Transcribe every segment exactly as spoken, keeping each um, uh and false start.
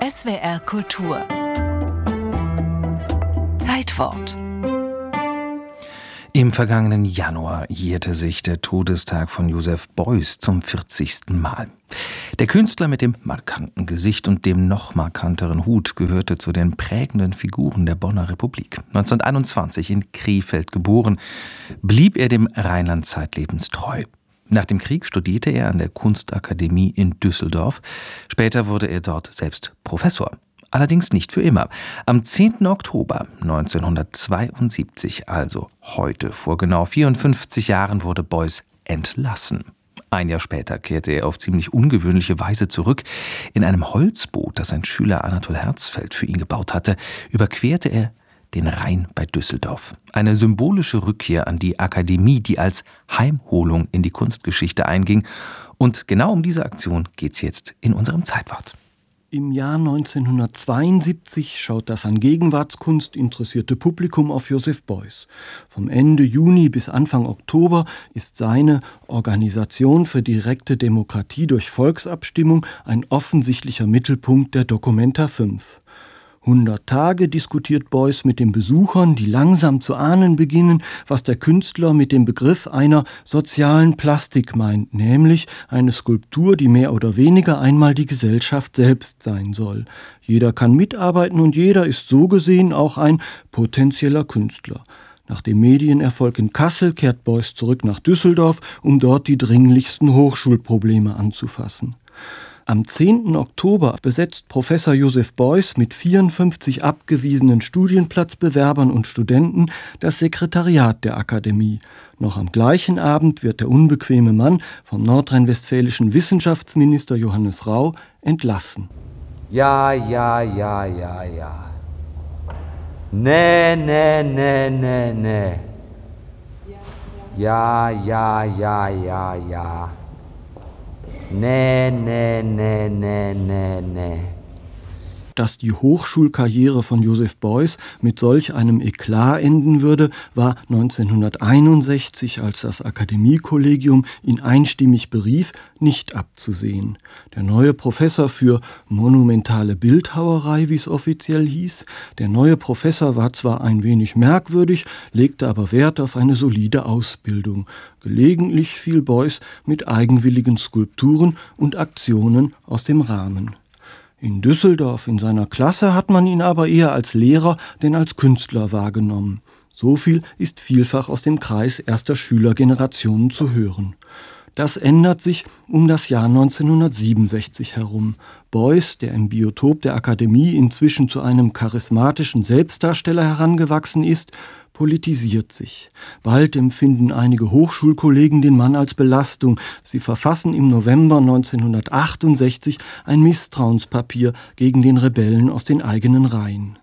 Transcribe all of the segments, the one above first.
S W R Kultur Zeitwort. Im vergangenen Januar jährte sich der Todestag von Joseph Beuys zum vierzigsten Mal. Der Künstler mit dem markanten Gesicht und dem noch markanteren Hut gehörte zu den prägenden Figuren der Bonner Republik. neunzehnhunderteinundzwanzig in Krefeld geboren, blieb er dem Rheinland zeitlebens treu. Nach dem Krieg studierte er an der Kunstakademie in Düsseldorf. Später wurde er dort selbst Professor. Allerdings nicht für immer. Am zehnten Oktober neunzehnhundertzweiundsiebzig, also heute vor genau vierundfünfzig Jahren, wurde Beuys entlassen. Ein Jahr später kehrte er auf ziemlich ungewöhnliche Weise zurück. In einem Holzboot, das sein Schüler Anatol Herzfeld für ihn gebaut hatte, überquerte er den Rhein bei Düsseldorf. Eine symbolische Rückkehr an die Akademie, die als Heimholung in die Kunstgeschichte einging. Und genau um diese Aktion geht's jetzt in unserem Zeitwort. Im Jahr neunzehnhundertzweiundsiebzig schaut das an Gegenwartskunst interessierte Publikum auf Joseph Beuys. Vom Ende Juni bis Anfang Oktober ist seine Organisation für direkte Demokratie durch Volksabstimmung ein offensichtlicher Mittelpunkt der Documenta fünf. hundert Tage diskutiert Beuys mit den Besuchern, die langsam zu ahnen beginnen, was der Künstler mit dem Begriff einer sozialen Plastik meint, nämlich eine Skulptur, die mehr oder weniger einmal die Gesellschaft selbst sein soll. Jeder kann mitarbeiten und jeder ist so gesehen auch ein potenzieller Künstler. Nach dem Medienerfolg in Kassel kehrt Beuys zurück nach Düsseldorf, um dort die dringlichsten Hochschulprobleme anzufassen. Am zehnten Oktober besetzt Professor Joseph Beuys mit vierundfünfzig abgewiesenen Studienplatzbewerbern und Studenten das Sekretariat der Akademie. Noch am gleichen Abend wird der unbequeme Mann vom nordrhein-westfälischen Wissenschaftsminister Johannes Rau entlassen. Ja, ja, ja, ja, ja. Nee, nee, nee, nee, nee. Ja, ja, ja, ja, ja. Nee, nee, nee, nee, nee, nee. Dass die Hochschulkarriere von Joseph Beuys mit solch einem Eklat enden würde, war neunzehnhunderteinundsechzig, als das Akademiekollegium ihn einstimmig berief, nicht abzusehen. Der neue Professor für monumentale Bildhauerei, wie es offiziell hieß, der neue Professor war zwar ein wenig merkwürdig, legte aber Wert auf eine solide Ausbildung. Gelegentlich fiel Beuys mit eigenwilligen Skulpturen und Aktionen aus dem Rahmen. In Düsseldorf in seiner Klasse hat man ihn aber eher als Lehrer denn als Künstler wahrgenommen. So viel ist vielfach aus dem Kreis erster Schülergenerationen zu hören. Das ändert sich um das Jahr neunzehnhundertsiebenundsechzig herum. Beuys, der im Biotop der Akademie inzwischen zu einem charismatischen Selbstdarsteller herangewachsen ist, politisiert sich. Bald empfinden einige Hochschulkollegen den Mann als Belastung. Sie verfassen im November neunzehnhundertachtundsechzig ein Misstrauenspapier gegen den Rebellen aus den eigenen Reihen.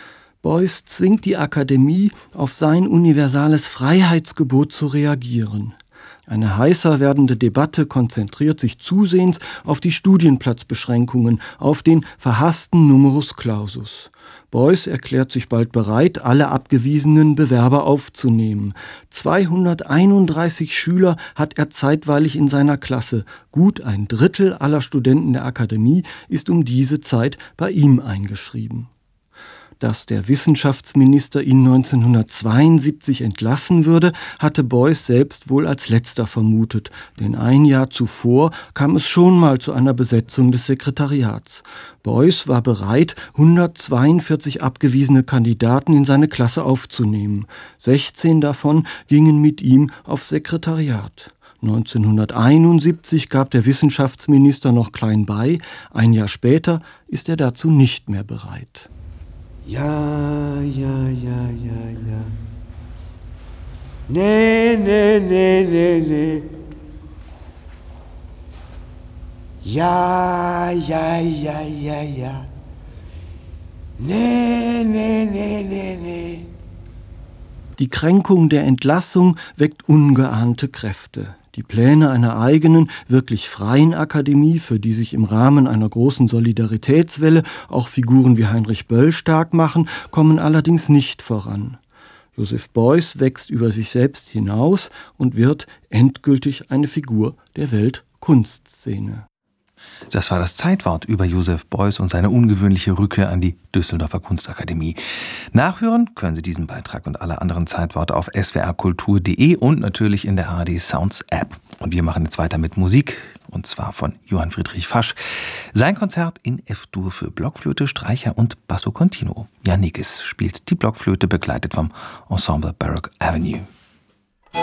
Beuys zwingt die Akademie, auf sein universales Freiheitsgebot zu reagieren. Eine heißer werdende Debatte konzentriert sich zusehends auf die Studienplatzbeschränkungen, auf den verhassten Numerus Clausus. Beuys erklärt sich bald bereit, alle abgewiesenen Bewerber aufzunehmen. zweihunderteinunddreißig Schüler hat er zeitweilig in seiner Klasse. Gut ein Drittel aller Studenten der Akademie ist um diese Zeit bei ihm eingeschrieben. Dass der Wissenschaftsminister ihn neunzehnhundertzweiundsiebzig entlassen würde, hatte Beuys selbst wohl als letzter vermutet, denn ein Jahr zuvor kam es schon mal zu einer Besetzung des Sekretariats. Beuys war bereit, hundertzweiundvierzig abgewiesene Kandidaten in seine Klasse aufzunehmen. sechzehn davon gingen mit ihm aufs Sekretariat. neunzehnhunderteinundsiebzig gab der Wissenschaftsminister noch klein bei, ein Jahr später ist er dazu nicht mehr bereit. Ja, ja, ja, ja, ja. Nee, nee, nee, nee, nee. Ja, ja, ja, ja, ja. Nee, nee, nee, nee, nee. Die Kränkung der Entlassung weckt ungeahnte Kräfte. Die Pläne einer eigenen, wirklich freien Akademie, für die sich im Rahmen einer großen Solidaritätswelle auch Figuren wie Heinrich Böll stark machen, kommen allerdings nicht voran. Joseph Beuys wächst über sich selbst hinaus und wird endgültig eine Figur der Weltkunstszene. Das war das Zeitwort über Joseph Beuys und seine ungewöhnliche Rückkehr an die Düsseldorfer Kunstakademie. Nachhören können Sie diesen Beitrag und alle anderen Zeitworte auf s w r kultur punkt d e und natürlich in der A R D Sounds App. Und wir machen jetzt weiter mit Musik, und zwar von Johann Friedrich Fasch. Sein Konzert in F-Dur für Blockflöte, Streicher und Basso Continuo. Jan Nigges spielt die Blockflöte, begleitet vom Ensemble Baroque Avenue.